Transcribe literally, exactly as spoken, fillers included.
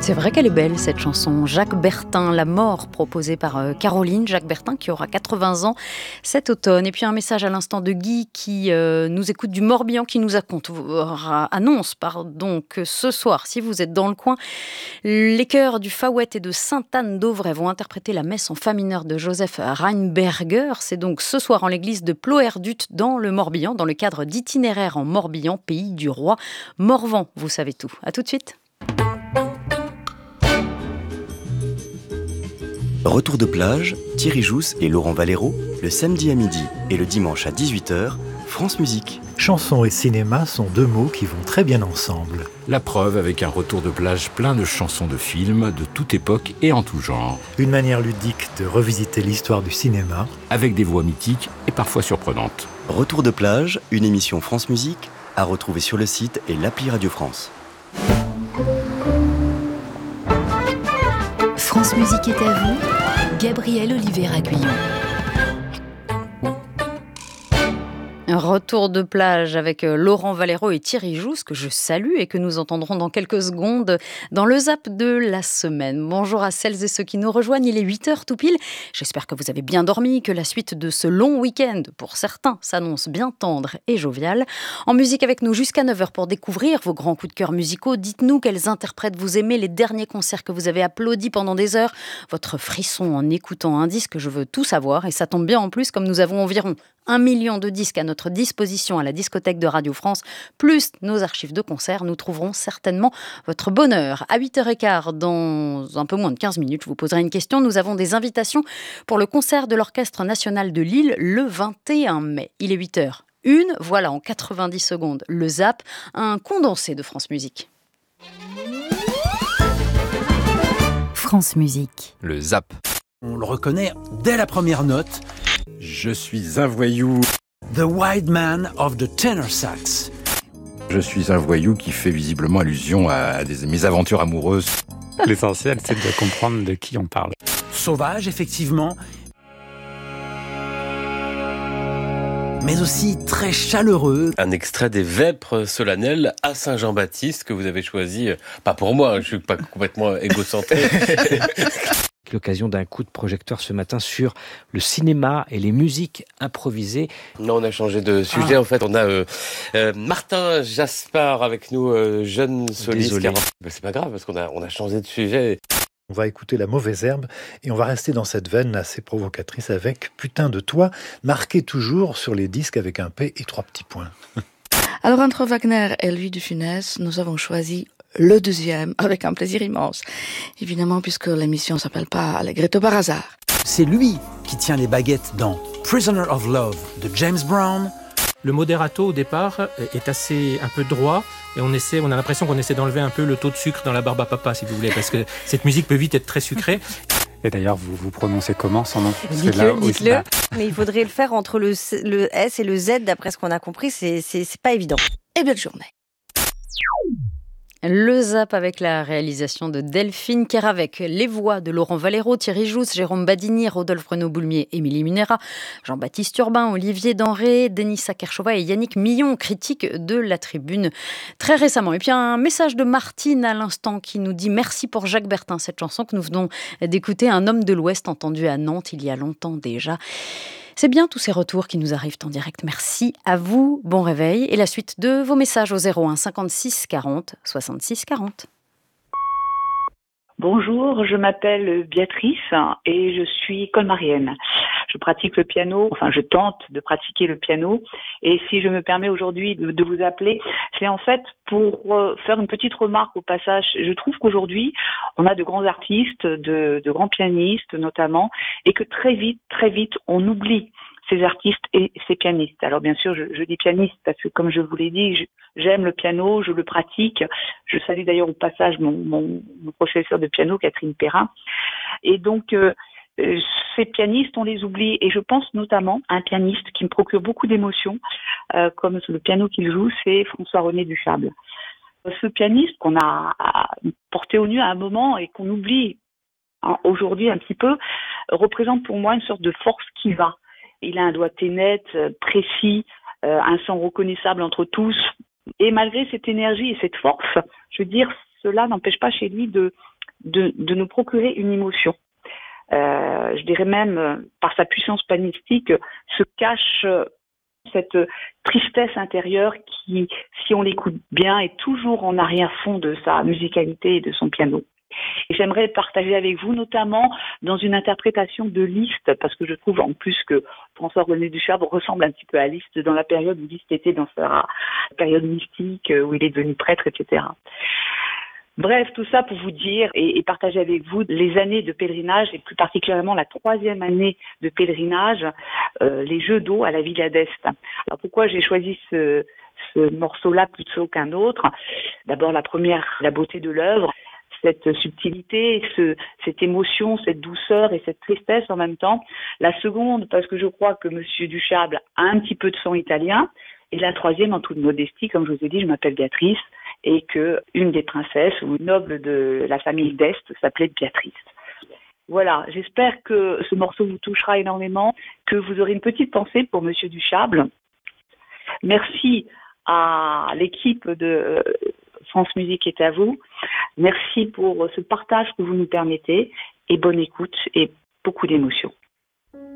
C'est vrai qu'elle est belle cette chanson, Jacques Bertin, La mort, proposée par euh, Caroline, Jacques Bertin qui aura quatre-vingts ans cet automne. Et puis un message à l'instant de Guy qui euh, nous écoute du Morbihan, qui nous accont- euh, annonce pardon, que ce soir, si vous êtes dans le coin, les chœurs du Faouet et de Sainte-Anne-d'Auvray vont interpréter la messe en fa mineur de Joseph Reinberger. C'est donc ce soir en l'église de Ploerdut dans le Morbihan, dans le cadre d'Itinéraire en Morbihan, pays du roi Morvan. Vous savez tout. À tout de suite. Retour de plage, Thierry Jousse et Laurent Valero, le samedi à midi et le dimanche à dix-huit heures, France Musique. Chanson et cinéma sont deux mots qui vont très bien ensemble. La preuve avec un retour de plage plein de chansons de films de toute époque et en tout genre. Une manière ludique de revisiter l'histoire du cinéma. Avec des voix mythiques et parfois surprenantes. Retour de plage, une émission France Musique à retrouver sur le site et l'appli Radio France. France Musique est à vous, Gabriel Olivier-Aguillon. Retour de plage avec Laurent Valero et Thierry Jousse, que je salue et que nous entendrons dans quelques secondes dans le Zap de la semaine. Bonjour à celles et ceux qui nous rejoignent, il est huit heures tout pile. J'espère que vous avez bien dormi, que la suite de ce long week-end, pour certains, s'annonce bien tendre et joviale. En musique avec nous jusqu'à neuf heures pour découvrir vos grands coups de cœur musicaux. Dites-nous quels interprètes vous aimez, les derniers concerts que vous avez applaudis pendant des heures, votre frisson en écoutant un disque, je veux tout savoir. Et ça tombe bien en plus, comme nous avons environ un million de disques à notre disposition à la discothèque de Radio France, plus nos archives de concerts, nous trouverons certainement votre bonheur. À huit heures quinze, dans un peu moins de quinze minutes, je vous poserai une question. Nous avons des invitations pour le concert de l'Orchestre National de Lille le vingt et un mai. Il est huit heures une, voilà en quatre-vingt-dix secondes le Zap, un condensé de France Musique. France Musique. Le Zap. On le reconnaît dès la première note. Je suis un voyou. The Wild Man of the Tenor Sax. Je suis un voyou qui fait visiblement allusion à des mésaventures amoureuses. L'essentiel, c'est de comprendre de qui on parle. Sauvage, effectivement, mais aussi très chaleureux. Un extrait des Vêpres solennelles à Saint-Jean-Baptiste que vous avez choisi, pas pour moi, je suis pas complètement égocentré. L'occasion d'un coup de projecteur ce matin sur le cinéma et les musiques improvisées. Non, on a changé de sujet. Ah. En fait, on a euh, euh, Martin Jaspard avec nous, euh, jeune soliste. Désolé. Ben, c'est pas grave parce qu'on a on a changé de sujet. On va écouter La Mauvaise Herbe et on va rester dans cette veine assez provocatrice avec Putain de toi, marqué toujours sur les disques avec un P et trois petits points. Alors entre Wagner et Louis de Funès, nous avons choisi le deuxième, avec un plaisir immense. Évidemment, puisque l'émission ne s'appelle pas Allegretto par hasard. C'est lui qui tient les baguettes dans Prisoner of Love de James Brown. Le moderato, au départ, est assez un peu droit, et on essaie, on a l'impression qu'on essaie d'enlever un peu le taux de sucre dans la barbe à papa, si vous voulez, parce que cette musique peut vite être très sucrée. Et d'ailleurs, vous vous prononcez comment son nom? Dites-le, dites-le. Mais il faudrait le faire entre le, le S et le Z, d'après ce qu'on a compris, c'est, c'est, c'est pas évident. Et belle journée. Le Zap avec la réalisation de Delphine Keravec, les voix de Laurent Valero, Thierry Jousse, Jérôme Badini, Rodolphe Renaud-Boulmier, Émilie Munera, Jean-Baptiste Urbain, Olivier Denré, Denissa Kershova et Yannick Millon, critiques de la Tribune très récemment. Et puis un message de Martine à l'instant qui nous dit « Merci pour Jacques Bertin », cette chanson que nous venons d'écouter, un homme de l'Ouest entendu à Nantes il y a longtemps déjà. C'est bien tous ces retours qui nous arrivent en direct. Merci à vous, bon réveil. Et la suite de vos messages au zéro un cinquante-six quarante soixante-six quarante. Bonjour, je m'appelle Béatrice et je suis colmarienne. Je pratique le piano, enfin je tente de pratiquer le piano. Et si je me permets aujourd'hui de, de vous appeler, c'est en fait pour euh, faire une petite remarque au passage. Je trouve qu'aujourd'hui, on a de grands artistes, de, de grands pianistes notamment, et que très vite, très vite, on oublie ces artistes et ces pianistes. Alors bien sûr, je, je dis pianiste parce que comme je vous l'ai dit, je, j'aime le piano, je le pratique. Je salue d'ailleurs au passage mon, mon, mon professeur de piano, Catherine Perrin. Et donc, euh, euh, ces pianistes, on les oublie. Et je pense notamment à un pianiste qui me procure beaucoup d'émotions, euh, comme le piano qu'il joue, c'est François-René Duchâble. Ce pianiste qu'on a porté au nu à un moment et qu'on oublie hein, aujourd'hui un petit peu, représente pour moi une sorte de force qui va. Il a un doigté net, précis, euh, un son reconnaissable entre tous. Et malgré cette énergie et cette force, je veux dire, cela n'empêche pas chez lui de, de, de nous procurer une émotion. Euh, je dirais même, par sa puissance panistique, se cache cette tristesse intérieure qui, si on l'écoute bien, est toujours en arrière-fond de sa musicalité et de son piano. Et j'aimerais partager avec vous, notamment dans une interprétation de Liszt, parce que je trouve en plus que François-René Duchabre ressemble un petit peu à Liszt dans la période où Liszt était dans sa période mystique, où il est devenu prêtre, et cetera. Bref, tout ça pour vous dire et, et partager avec vous les années de pèlerinage et plus particulièrement la troisième année de pèlerinage, euh, les Jeux d'eau à la Villa d'Est. Alors pourquoi j'ai choisi ce, ce morceau-là plutôt qu'un autre? D'abord la première, la beauté de l'œuvre, cette subtilité, ce, cette émotion, cette douceur et cette tristesse en même temps. La seconde, parce que je crois que Monsieur Duchabre a un petit peu de son italien. Et la troisième, en toute modestie, comme je vous ai dit, je m'appelle Béatrice et que une des princesses ou noble de la famille d'Est s'appelait Béatrice. Voilà, j'espère que ce morceau vous touchera énormément, que vous aurez une petite pensée pour Monsieur Duchabre. Merci à l'équipe de France Musique est à vous. Merci pour ce partage que vous nous permettez et bonne écoute et beaucoup d'émotions.